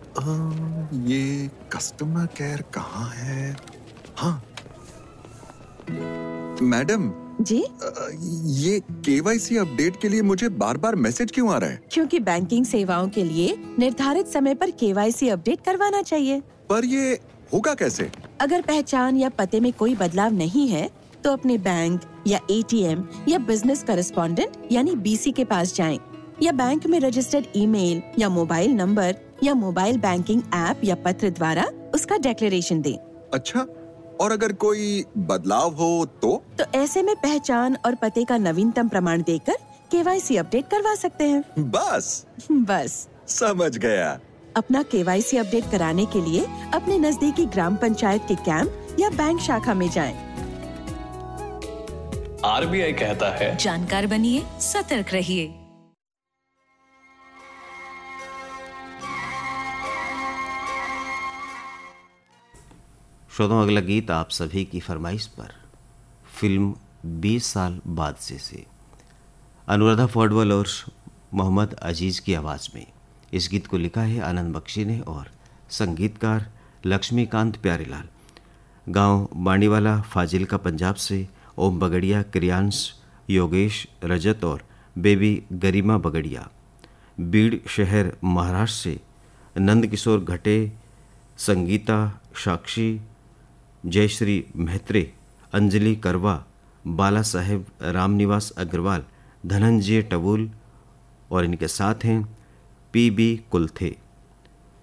ये customer care कहाँ है? हाँ, मैडम, जी, ये केवाईसी अपडेट के लिए मुझे बार-बार मैसेज क्यों आ रहा है? क्योंकि बैंकिंग सेवाओं के लिए निर्धारित समय पर केवाईसी अपडेट करवाना चाहिए। पर ये होगा कैसे? अगर पहचान या पते में कोई बदलाव नहीं है, तो अपने बैंक या एटीएम या बिजनेस करेस्पॉन्डेंट यानी बीसी के पास जाएं, या बैंक में रजिस्टर्ड ईमेल या मोबाइल नंबर या मोबाइल बैंकिंग ऐप या पत्र द्वारा उसका डिक्लेरेशन दें। अच्छा, और अगर कोई बदलाव हो तो? तो ऐसे में पहचान और पते का नवीनतम प्रमाण देकर केवाईसी अपडेट करवा सकते हैं। बस, बस, समझ गया। अपना केवाईसी अपडेट कराने के लिए अपने नजदीकी ग्राम पंचायत के कैंप या बैंक शाखा में जाएं। आरबीआई कहता है, जानकार बनिए, सतर्क रहिए। श्रोताओं, अगला गीत आप सभी की फरमाइश पर फिल्म 20 साल बाद से अनुराधा पौडवाल और मोहम्मद अजीज़ की आवाज़ में। इस गीत को लिखा है आनंद बख्शी ने और संगीतकार लक्ष्मीकांत प्यारेलाल। गांव बांडीवाला फाजिल्का पंजाब से ओम बगड़िया, क्रियांश, योगेश, रजत और बेबी गरिमा बगड़िया। बीड़ शहर महाराष्ट्र से नंदकिशोर घटे, संगीता, साक्षी, जयश्री मेहत्रे, अंजलि करवा, बाला साहेब रामनिवास अग्रवाल, धनंजय टबुल और इनके साथ हैं पीबी कुलथे।